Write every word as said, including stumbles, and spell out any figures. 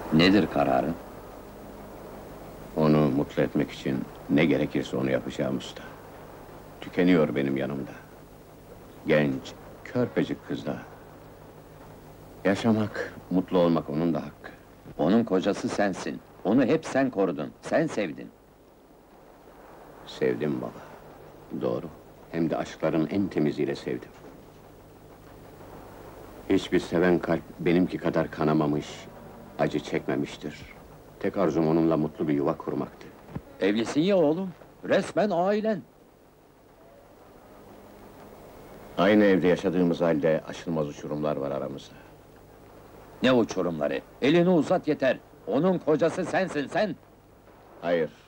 Nedir kararın? Onu mutlu etmek için ne gerekirse onu yapacağım usta. Tükeniyor benim yanımda. Genç, körpecik kız da. Yaşamak, mutlu olmak onun da hakkı. Onun kocası sensin. Onu hep sen korudun, sen sevdin. Sevdim baba. Doğru. Hem de aşkların en temiziyle sevdim. Hiçbir seven kalp benimki kadar kanamamış, acı çekmemiştir. Tek arzum onunla mutlu bir yuva kurmaktı. Evlisin ya oğlum, resmen ailen. Aynı evde yaşadığımız halde aşılmaz uçurumlar var aramızda. Ne uçurumları, elini uzat yeter. Onun kocası sensin sen. Hayır,